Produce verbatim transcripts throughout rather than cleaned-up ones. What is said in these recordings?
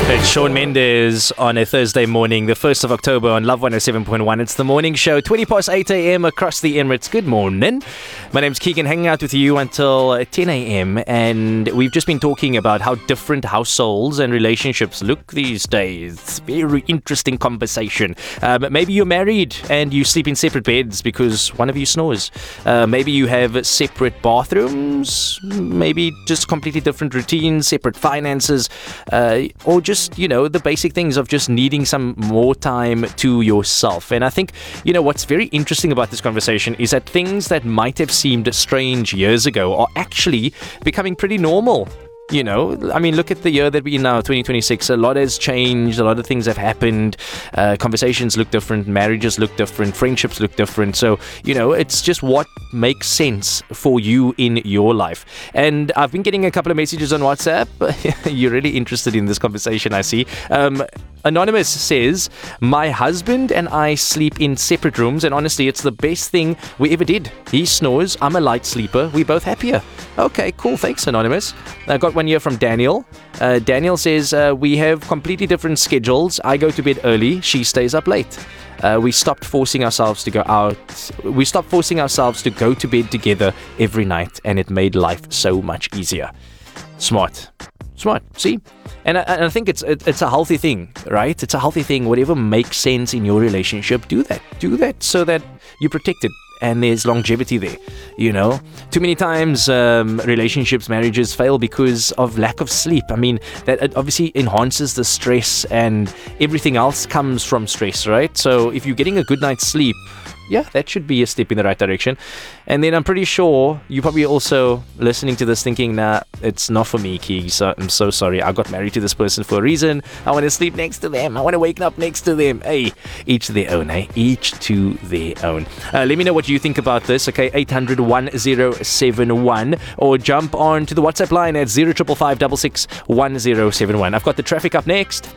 It's Shawn Mendes on a Thursday morning, the first of October on Love one oh seven point one. It's the morning show, twenty past eight a.m. across the Emirates. Good morning. My name's Keegan, hanging out with you until ten a.m. And we've just been talking about how different households and relationships look these days. Very interesting conversation. Um, maybe you're married and you sleep in separate beds because one of you snores. Uh, maybe you have separate bathrooms. Maybe just completely different routines, separate finances, uh, or just Just, you know, the basic things of just needing some more time to yourself. And I think, you know, what's very interesting about this conversation is that things that might have seemed strange years ago are actually becoming pretty normal. You know, I mean, look at the year that we're in now, twenty twenty-six. A lot has changed. A lot of things have happened. Uh, conversations look different. Marriages look different. Friendships look different. So, you know, it's just what makes sense for you in your life. And I've been getting a couple of messages on WhatsApp. You're really interested in this conversation, I see. Um, Anonymous says, my husband and I sleep in separate rooms, and honestly, it's the best thing we ever did. He snores. I'm a light sleeper. We're both happier. Okay, cool. Thanks, Anonymous. I got one here from Daniel. Uh, Daniel says, uh, we have completely different schedules. I go to bed early. She stays up late. Uh, we stopped forcing ourselves to go out. We stopped forcing ourselves to go to bed together every night, and it made life so much easier. Smart. Smart. See? And I, and I think it's it, it's a healthy thing, right? It's a healthy thing. Whatever makes sense in your relationship, do that. Do that so that you protect it and there's longevity there, you know? Too many times um, relationships, marriages fail because of lack of sleep. I mean, that it obviously enhances the stress, and everything else comes from stress, right? So if you're getting a good night's sleep, yeah, that should be a step in the right direction. And then I'm pretty sure you're probably also listening to this thinking, nah, it's not for me, Keeg. So I'm so sorry. I got married to this person for a reason. I want to sleep next to them. I want to wake up next to them. Hey, each their own, eh? Each to their own. Uh, let me know what you think about this, okay? eight hundred, one oh seven one, or jump on to the WhatsApp line at zero five five six six one zero seven one. I've got the traffic up next.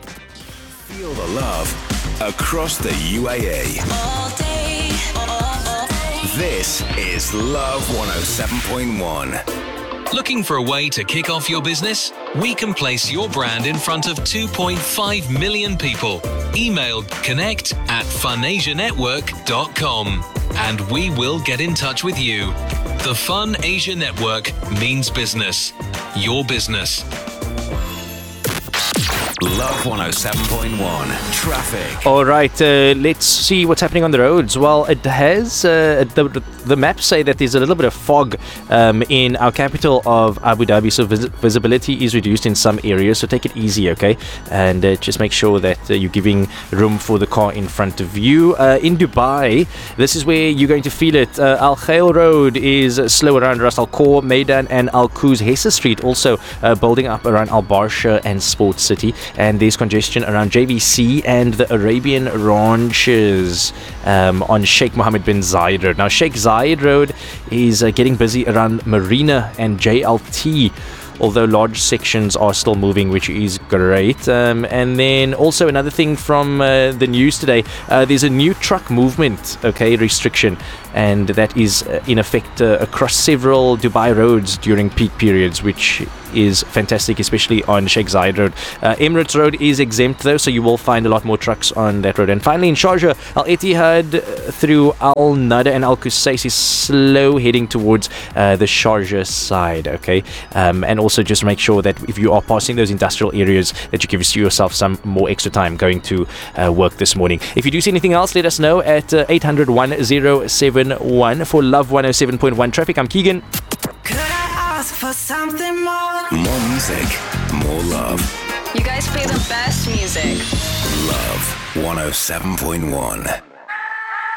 Feel the love across the U A E. All day, all day. This is Love one oh seven point one. Looking for a way to kick off your business? We can place your brand in front of two point five million people. Email connect at funasia network dot com and we will get in touch with you. The Fun Asia Network means business. Your business. Love one oh seven point one. Traffic. All right, uh, let's see what's happening on the roads. Well, it has, uh, the, the maps say that there's a little bit of fog um, in our capital of Abu Dhabi, so vis- visibility is reduced in some areas, so take it easy, okay? And uh, just make sure that uh, you're giving room for the car in front of you. Uh, in Dubai, this is where you're going to feel it. Uh, Al Khail Road is slow around Ras Al Khor, Maidan and Al Quoz. Hessa Street also uh, building up around Al Barsha and Sports City. And there's congestion around J V C and the Arabian Ranches um, on Sheikh Mohammed bin Zayed Road. Now, Sheikh Zayed Road is uh, getting busy around Marina and J L T, although large sections are still moving, which is great. Um, and then also another thing from uh, the news today, uh, there's a new truck movement, okay, restriction, and that is uh, in effect uh, across several Dubai roads during peak periods, which is fantastic, especially on Sheikh Zayed Road. Uh, Emirates Road is exempt though, so you will find a lot more trucks on that road. And finally in Sharjah, Al Ittihad through Al Nada and Al Qusais is slow heading towards uh, the Sharjah side, okay? Um, and also just make sure that if you are passing those industrial areas, that you give yourself some more extra time going to uh, work this morning. If you do see anything else, let us know at uh, eight hundred, one oh seven one. For Love one oh seven point one Traffic, I'm Keegan. Could I ask for something more? More music, more love. You guys play the best music. Love one oh seven point one.